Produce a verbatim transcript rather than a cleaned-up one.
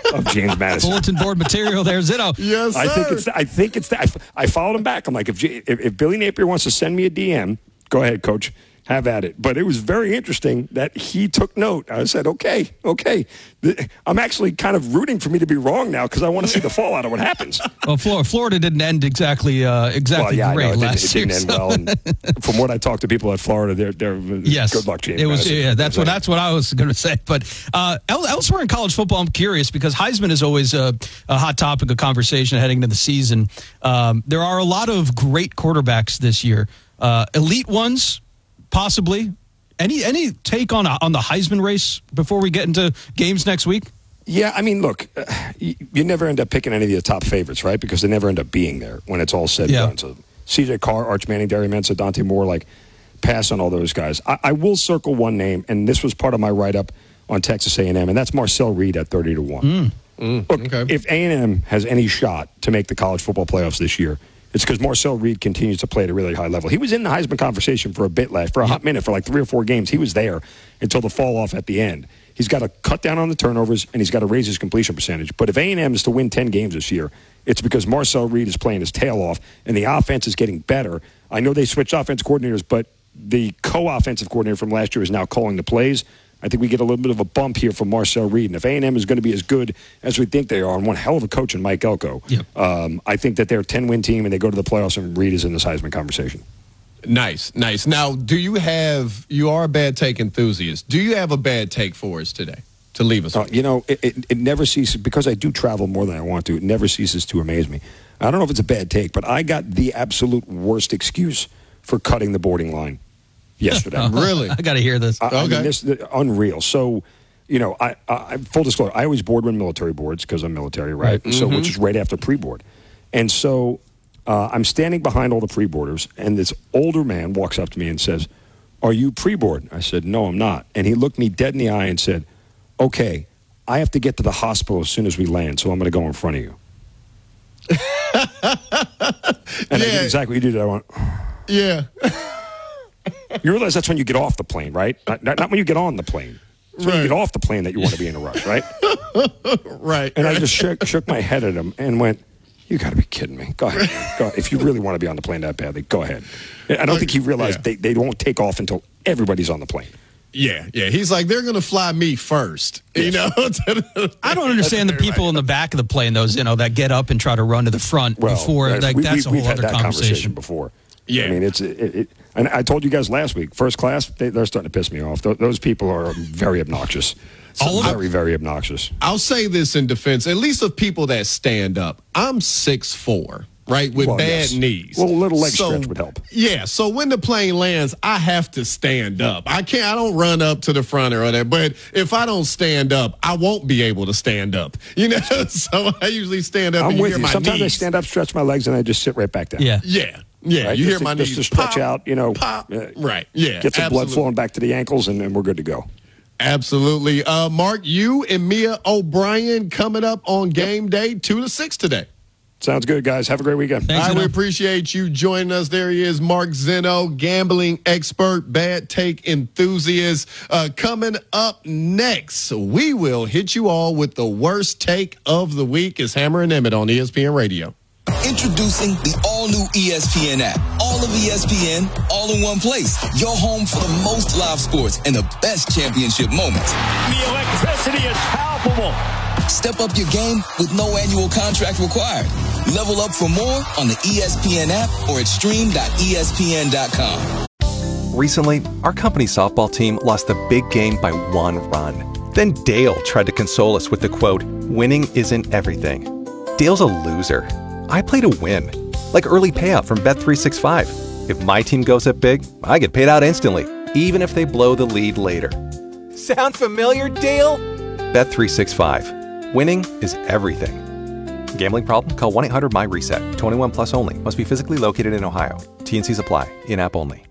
of James Madison. Bulletin board material there, Zeno. Yes, sir. I think it's. I think it's. I, I followed him back. I'm like, if, if if Billy Napier wants to send me a D M, go ahead, Coach. Have at it. But it was very interesting that he took note. I said, okay, okay. I'm actually kind of rooting for me to be wrong now because I want to see the fallout of what happens. Well, Florida didn't end exactly uh, exactly well, yeah, great I know. It last didn't, it year. didn't end well. And from what I talked to people at Florida, they're, they're yes, good luck, James. It was, Madison. yeah, that's what that's what I was going to say. But uh, elsewhere in college football, I'm curious because Heisman is always a, a hot topic of conversation heading into the season. Um, there are a lot of great quarterbacks this year, uh, elite ones, possibly. Any any take on on the Heisman race before we get into games next week? Yeah, I mean, look, uh, you, you never end up picking any of the top favorites, right? Because they never end up being there when it's all said yeah. and done. So C J Carr, Arch Manning, Darius Mensa, Dante Moore, like, pass on all those guys. I, I will circle one name, and this was part of my write-up on Texas A and M, and that's Marcel Reed at thirty to one. Mm. Mm, look, okay. if A and M has any shot to make the college football playoffs this year, it's because Marcel Reed continues to play at a really high level. He was in the Heisman conversation for a bit last, for a hot minute, for like three or four games. He was there until the fall off at the end. He's got to cut down on the turnovers, and he's got to raise his completion percentage. But if A and M is to win ten games this year, it's because Marcel Reed is playing his tail off, and the offense is getting better. I know they switched offense coordinators, but the co-offensive coordinator from last year is now calling the plays. I think we get a little bit of a bump here from Marcel Reed. And if A and M is going to be as good as we think they are, and one hell of a coach in Mike Elko, yep. um, I think that they're a ten-win team and they go to the playoffs and Reed is in this Heisman conversation. Nice, nice. Now, do you have, you are a bad take enthusiast. Do you have a bad take for us today to leave us Uh, with? you know, it, it, it never ceases, because I do travel more than I want to, it never ceases to amaze me. I don't know if it's a bad take, but I got the absolute worst excuse for cutting the boarding line yesterday. Really? I got to hear this. I, Okay. I mean, this is unreal. So, you know, I, I full disclosure, I always board run military boards because I'm military, right? Right. So, Mm-hmm. which is right after pre-board. And so uh, I'm standing behind all the pre-boarders, and this older man walks up to me and says, "Are you pre-board?" I said, "No, I'm not." And he looked me dead in the eye and said, "Okay, I have to get to the hospital as soon as we land, so I'm going to go in front of you." And I Yeah. did exactly what you did. I went, Yeah. you realize that's when you get off the plane, right? Not, not, not when you get on the plane. It's when Right. you get off the plane that you want to be in a rush, right? Right. And right. I just shook, shook my head at him and went, "You got to be kidding me. Go ahead. Go ahead. If you really want to be on the plane that badly, go ahead." I don't think he realized Yeah. they, they won't take off until everybody's on the plane. Yeah, yeah. He's like, they're going to fly me first, you know? I don't understand the people in the back of the plane, those, you know, that get up and try to run to the front Well, before. that's- Like, we, that's we, a we've whole had other that conversation. before. Yeah. I mean, it's it, it, and I told you guys last week, first class, they, they're starting to piss me off. Th- those people are very obnoxious. All of very, them? very obnoxious. I'll say this in defense, at least of people that stand up. I'm six foot four, right, with Well, bad yes. knees. Well, a little leg So, stretch would help. Yeah, so when the plane lands, I have to stand up. I can't, I don't run up to the front or whatever, but if I don't stand up, I won't be able to stand up, you know? So I usually stand up I'm and you with hear you. my Sometimes I knees. stand up, stretch my legs, and I just sit right back down. Yeah. Yeah, yeah, Right? you just hear to, my just knees to stretch pop, out, you know. pop. uh, Right, yeah. Get some blood absolutely. flowing back to the ankles, and then we're good to go. Absolutely. Uh, Mark, you and Mia O'Brien coming up on game day two to six today. Sounds good, guys. Have a great weekend. Thanks, All right, we Zeno. appreciate you joining us. There he is, Mark Zeno, gambling expert, bad take enthusiast. Uh, coming up next, we will hit you all with the worst take of the week. It's Hammer and Emmett on E S P N Radio. Introducing the all-new E S P N app. All of E S P N, all in one place. Your home for the most live sports and the best championship moments. The electricity is palpable. Step up your game with no annual contract required. Level up for more on the E S P N app or at stream dot E S P N dot com. Recently, our company softball team lost the big game by one run. Then Dale tried to console us with the quote, "Winning isn't everything." Dale's a loser. I play to win. Like early payout from Bet three sixty-five. If my team goes up big, I get paid out instantly, even if they blow the lead later. Sound familiar, Dale? Bet three sixty-five. Winning is everything. Gambling problem? Call one eight hundred M Y RESET. twenty-one plus only. Must be physically located in Ohio. T and C's apply. In-app only.